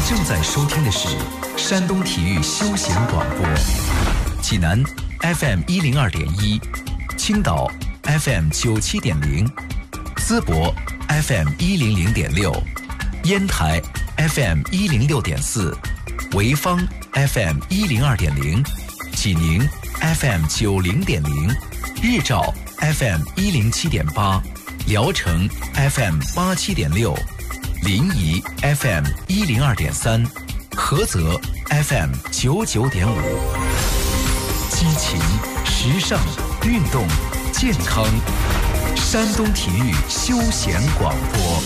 正在收听的是山东体育休闲广播，济南 FM102.1，青岛 FM97.0，淄博 FM100.6，烟台 FM106.4，潍坊 FM102.0，济宁 FM90.0，日照 FM107.8，聊城 FM87.6，临沂 FM102.3，菏泽 FM99.5。激情、时尚、运动、健康，山东体育休闲广播。